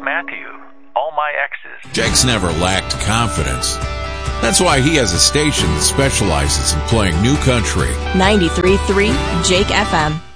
Matthew. All my exes. Jake's never lacked confidence. That's why he has a station that specializes in playing new country. 93.3 Jake FM.